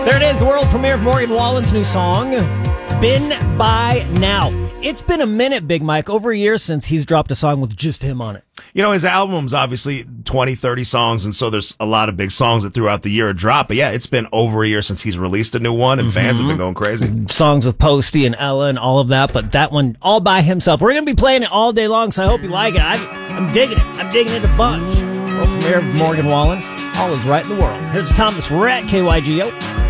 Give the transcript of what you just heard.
There it is, the world premiere of Morgan Wallen's new song, Been By Now. It's been a minute, Big Mike, over a year since he's dropped a song with just him on it. You know, his album's obviously 20, 30 songs, and so there's a lot of big songs that throughout the year drop. But yeah, it's been over a year since he's released a new one, and fans have been going crazy. Songs with Posty and Ella and all of that, but that one all by himself. We're going to be playing it all day long, so I hope you like it. I'm digging it. I'm digging it a bunch. World premiere of Morgan Wallen. All is right in the world. Here's Thomas. We're at KYGO.